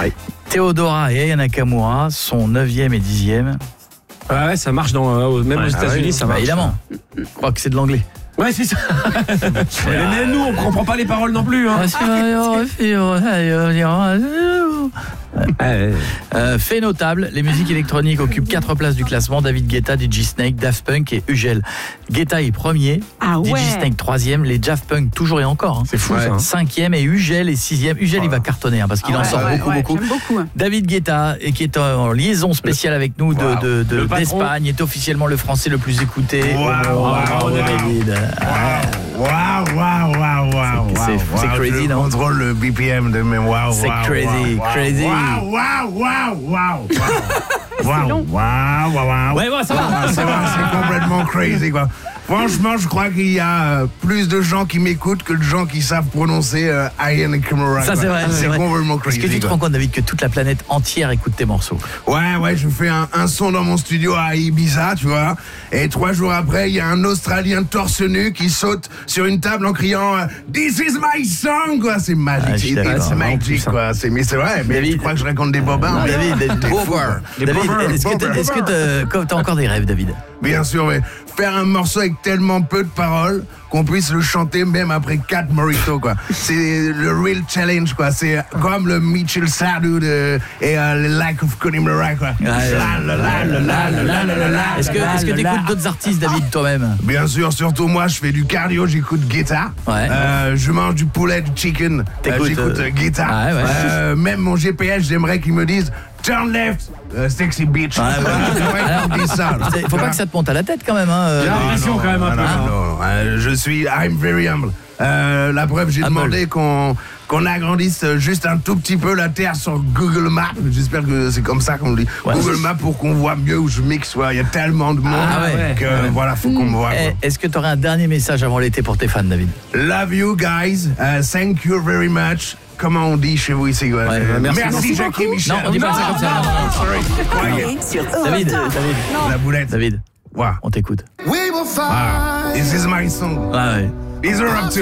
Oui. Theodora et Aya Nakamura sont 9e et 10e. Ouais, ça marche même aux États-Unis, ça marche. Évidemment. Je crois que c'est de l'anglais. Ouais, c'est ça. Mais nous, on comprend pas les paroles non plus. Hein. Fait notable, les musiques électroniques occupent 4 places du classement. David Guetta, DJ Snake, Daft Punk et Ugel. Guetta est premier, DJ Snake 3e, les Daft Punk toujours et encore. Hein. C'est fou ça. 5e et Ugel est 6e. Ugel il va cartonner parce qu'il en sort beaucoup. David Guetta, qui est en liaison spéciale avec nous d'Espagne, est officiellement le français le plus écouté. David. C'est crazy, non? Je contrôle le BPM de mes C'est crazy. Ouais, ça va. C'est complètement crazy, quoi. Franchement, je crois qu'il y a plus de gens qui m'écoutent que de gens qui savent prononcer Aya Nakamura. Ça, c'est vrai. C'est complètement crazy. Est-ce que tu te rends compte, David, que toute la planète entière écoute tes morceaux? Ouais, je fais un son dans mon studio à Ibiza, tu vois. Et 3 jours après, il y a un Australien torse nu qui saute sur une table en criant This is my song, quoi. C'est magique. C'est magique, quoi. Mais c'est vrai. Mais David, tu crois que je raconte des bobins? David, est-ce que t'as encore des rêves, David? Bien sûr, mais faire un morceau avec tellement peu de paroles qu'on puisse le chanter même après 4 mojitos, quoi. C'est le real challenge, quoi. C'est comme le Mitchell Sardou et le Lack of Connemara, quoi. Est-ce que t'écoutes d'autres artistes, David, toi-même? Bien sûr, surtout moi, je fais du cardio, j'écoute Guetta. Je mange du poulet, du chicken, j'écoute Guetta. Même mon GPS, j'aimerais qu'il me dise turn left, sexy bitch. Il faut pas que ça te monte à la tête quand même. J'ai l'impression quand même un peu. I'm very humble. La preuve, j'ai demandé qu'on agrandisse juste un tout petit peu la terre sur Google Maps. J'espère que c'est comme ça qu'on dit. Google Maps pour qu'on voit mieux où je mixe. Il y a tellement de monde que voilà, faut qu'on me voit. Est-ce que tu aurais un dernier message avant l'été pour tes fans, David? Love you guys. Thank you very much. Comment on dit chez vous ici? Merci Jackie Michel. Non, on dit pas ça comme ça. David. La boulette. David, on t'écoute. This is my song. Ouais. These are up to